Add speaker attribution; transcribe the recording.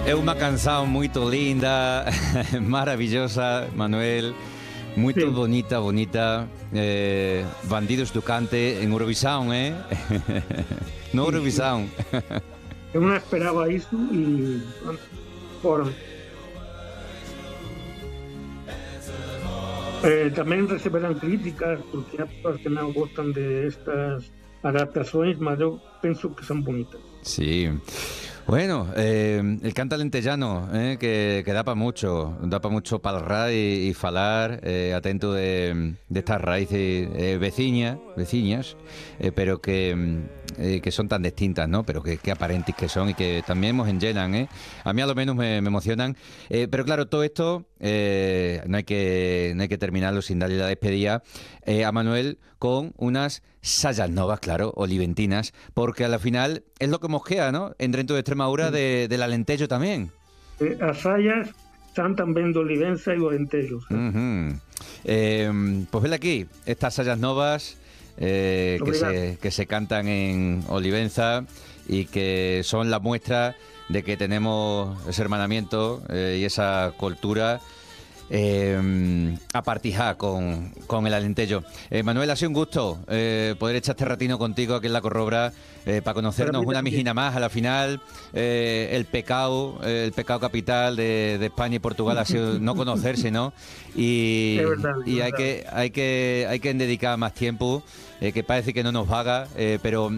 Speaker 1: É unha canción moito linda, maravillosa, Manuel, moito
Speaker 2: Sí.
Speaker 1: bonita. Bandidos do Cante en Eurovisión, No
Speaker 2: Sí,
Speaker 1: Eurovisión.
Speaker 2: Eu non esperaba iso e foron. Tamén receberán críticas porque hai persoas que non gostan de estas adaptações, mas eu penso que son bonitas.
Speaker 1: Sí. Bueno, el canta lentellano, que da para mucho palrar y falar, atento de estas raíces veciñas, pero que son tan distintas, ¿no? Pero que aparentes que son y que también nos enllenan, A mí a lo menos me emocionan. Pero claro, todo esto no hay que terminarlo sin darle la despedida a Manuel con unas sayas novas, claro, oliventinas, porque a la final es lo que mosquea, ¿no? En dentro de Extremadura del Alentejo también.
Speaker 2: As sayas están tamén do Olivenza e do Alentejo.
Speaker 1: Pues ven aquí, estas sayas novas que se cantan en Olivenza y que son la muestra de que tenemos ese hermanamiento y esa cultura apartijá con el Alentejo. Manuel, ha sido un gusto poder echar este ratino contigo aquí en La Corrobra para conocernos una mijina más a la final. El pecado capital de España y Portugal ha sido no conocerse, ¿no? Y hay que dedicar más tiempo, que parece que no nos vaga, pero